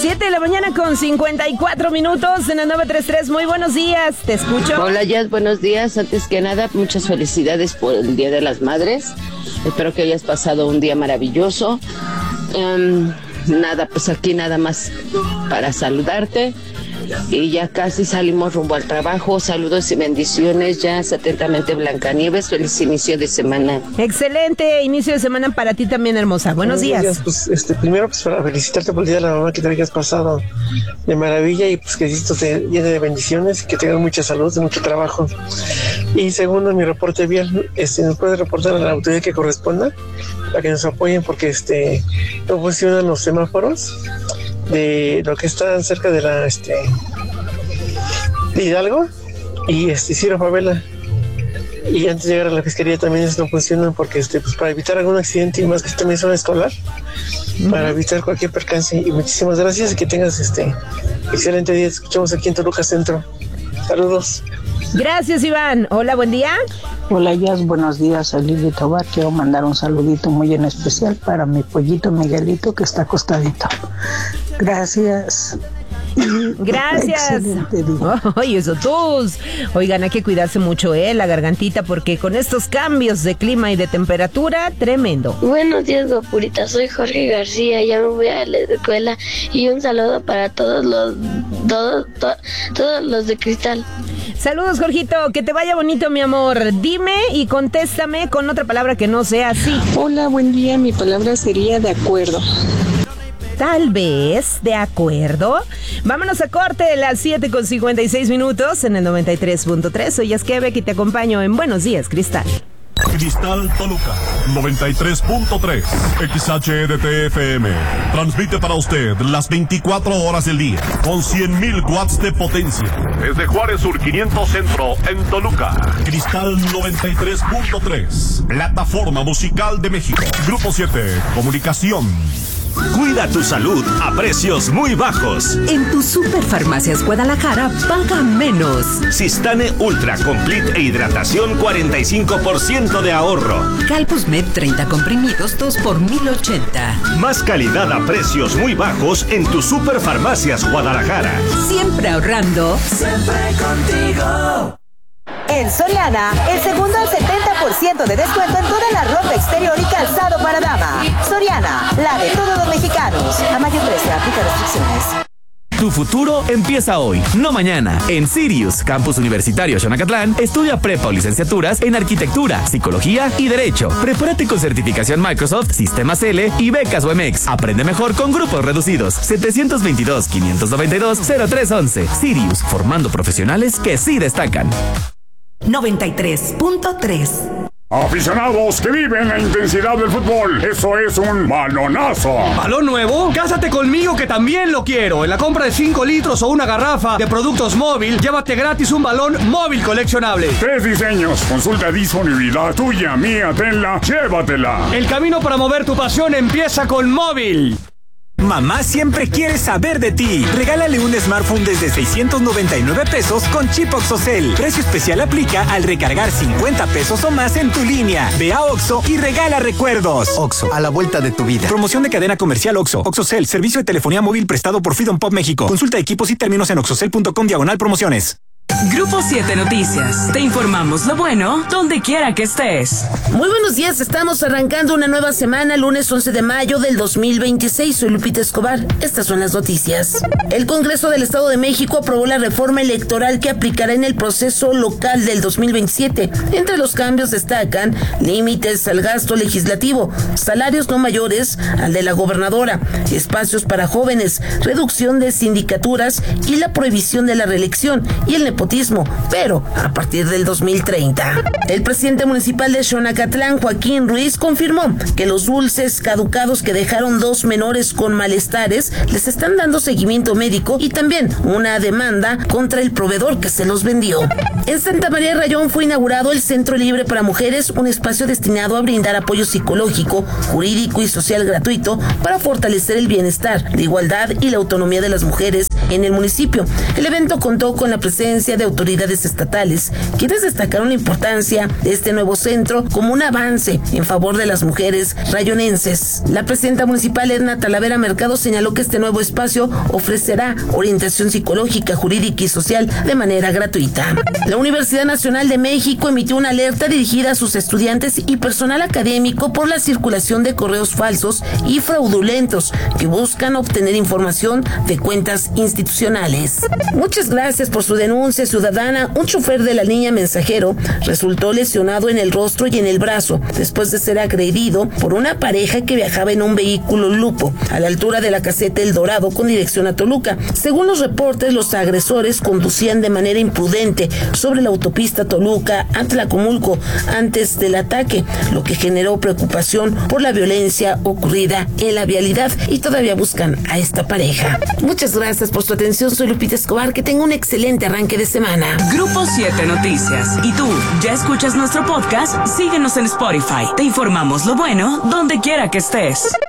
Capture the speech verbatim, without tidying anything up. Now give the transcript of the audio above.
siete de la mañana con cincuenta y cuatro minutos en el nueve tres tres. Muy buenos días, te escucho. Hola, Jazz, buenos días. Antes que nada, muchas felicidades por el Día de las Madres. Espero que hayas pasado un día maravilloso. Um, nada, pues aquí nada más para saludarte. Y ya casi salimos rumbo al trabajo. Saludos y bendiciones. Ya atentamente, Blancanieves. Feliz inicio de semana. Excelente inicio de semana para ti también, hermosa. Buenos, Buenos días. días. Pues, este, primero, pues para felicitarte por el Día de la Mamá, que te hayas pasado de maravilla y pues que esto te llene de bendiciones y que tengas mucha salud, mucho trabajo. Y segundo, mi reporte vial, este, ¿nos puedes reportar a la autoridad que corresponda para que nos apoyen? Porque este no funcionan los semáforos de lo que está cerca de la este de Hidalgo y este Ciro Favela, y antes de llegar a la fiscalía también no funcionan porque este pues para evitar algún accidente, y más que también zona escolar, uh-huh. para evitar cualquier percance. Y muchísimas gracias y que tengas este excelente día. Te escuchamos aquí en Toluca Centro. Saludos. Gracias, Iván. Hola, buen día. Hola, Jazz, buenos días. Soy Lili Tobar. Quiero mandar un saludito muy en especial para mi pollito Miguelito, que está acostadito. Gracias. Gracias. Oye, eso tos. Oigan, hay que cuidarse mucho, ¿eh? La gargantita, porque con estos cambios de clima y de temperatura, tremendo. Buenos días, guapurita. Soy Jorge García. Ya me voy a la escuela. Y un saludo para todos los, todos, to, todos los de Cristal. Saludos, Jorgito. Que te vaya bonito, mi amor. Dime y contéstame con otra palabra que no sea así. Hola, buen día. Mi palabra sería de acuerdo. Tal vez, de acuerdo. Vámonos a corte de las siete con cincuenta y seis minutos en el noventa y tres punto tres. Soy Esquebec y te acompaño en Buenos Días, Cristal. Cristal Toluca, noventa y tres punto tres, X H D T F M. Transmite para usted las veinticuatro horas del día, con cien mil watts de potencia. Desde Juárez Sur quinientos Centro, en Toluca. Cristal noventa y tres punto tres, plataforma musical de México. Grupo siete, comunicación. Cuida tu salud a precios muy bajos. En tu Superfarmacias Guadalajara paga menos. Sistane Ultra Complete e hidratación cuarenta y cinco por ciento de ahorro. Calpusmed treinta comprimidos dos por mil ochenta. Más calidad a precios muy bajos en tu Superfarmacias Guadalajara. Siempre ahorrando. Siempre contigo. En Soriana, el segundo al setenta por ciento de descuento en toda la ropa exterior y calzado para dama. Soriana, la de todos los mexicanos. A mayo trece, aplica restricciones. Tu futuro empieza hoy, no mañana. En Sirius, Campus Universitario Xonacatlán, estudia prepa o licenciaturas en Arquitectura, Psicología y Derecho. Prepárate con certificación Microsoft, Sistemas L y becas U M X. Aprende mejor con grupos reducidos. setecientos veintidós, quinientos noventa y dos, cero tres once. Sirius, formando profesionales que sí destacan. noventa y tres punto tres. Aficionados que viven la intensidad del fútbol, eso es un balonazo. ¿Balón nuevo? Cásate conmigo que también lo quiero. En la compra de cinco litros o una garrafa de productos móvil, llévate gratis un balón móvil coleccionable. Tres diseños, consulta disponibilidad, tuya, mía, tenla, llévatela. El camino para mover tu pasión empieza con móvil. Mamá siempre quiere saber de ti. Regálale un smartphone desde seiscientos noventa y nueve pesos con chip OXXOCEL. Precio especial aplica al recargar cincuenta pesos o más en tu línea. Ve a Oxxo y regala recuerdos. Oxxo, a la vuelta de tu vida. Promoción de cadena comercial Oxxo. OXXOCEL, servicio de telefonía móvil prestado por Freedom Pop México. Consulta equipos y términos en oxxocel punto com diagonal promociones. Grupo siete Noticias. Te informamos lo bueno donde quiera que estés. Muy buenos días, estamos arrancando una nueva semana, lunes once de mayo del dos mil veintiséis. Soy Lupita Escobar. Estas son las noticias. El Congreso del Estado de México aprobó la reforma electoral que aplicará en el proceso local del dos mil veintisiete. Entre los cambios destacan límites al gasto legislativo, salarios no mayores al de la gobernadora, espacios para jóvenes, reducción de sindicaturas y la prohibición de la reelección y el nepotismo, pero a partir del dos mil treinta. El presidente municipal de Xonacatlán, Joaquín Ruiz, confirmó que los dulces caducados que dejaron dos menores con malestares les están dando seguimiento médico y también una demanda contra el proveedor que se los vendió. En Santa María Rayón fue inaugurado el Centro Libre para Mujeres, un espacio destinado a brindar apoyo psicológico, jurídico y social gratuito para fortalecer el bienestar, la igualdad y la autonomía de las mujeres en el municipio. El evento contó con la presencia presencia de autoridades estatales, quienes destacaron la importancia de este nuevo centro como un avance en favor de las mujeres rayonenses. La presidenta municipal Edna Talavera Mercado señaló que este nuevo espacio ofrecerá orientación psicológica, jurídica y social de manera gratuita. La Universidad Nacional de México emitió una alerta dirigida a sus estudiantes y personal académico por la circulación de correos falsos y fraudulentos que buscan obtener información de cuentas institucionales. Muchas gracias por su denuncia ciudadana. Un chofer de la línea Mensajero resultó lesionado en el rostro y en el brazo después de ser agredido por una pareja que viajaba en un vehículo Lupo a la altura de la caseta El Dorado con dirección a Toluca. Según los reportes, los agresores conducían de manera imprudente sobre la autopista Toluca a Tlacomulco antes del ataque, lo que generó preocupación por la violencia ocurrida en la vialidad y todavía buscan a esta pareja. Muchas gracias por su atención. Soy Lupita Escobar. Que tenga un excelente arranque de semana. Grupo siete Noticias. ¿Y tú ya escuchas nuestro podcast? Síguenos en Spotify. Te informamos lo bueno donde quiera que estés.